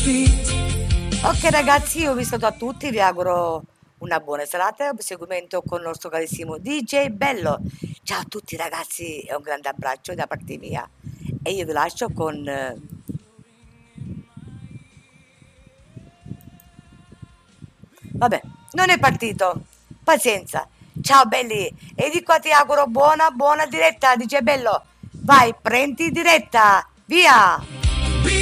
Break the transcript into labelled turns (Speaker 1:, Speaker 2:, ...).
Speaker 1: Ok ragazzi, io vi saluto a tutti, vi auguro una buona serata e un seguimento con il nostro carissimo DJ Bello. Ciao a tutti ragazzi e un grande abbraccio da parte mia. E io vi lascio con... vabbè, non è partito. Pazienza. Ciao belli. E di qua ti auguro buona diretta, DJ Bello. Vai, prendi diretta. Via.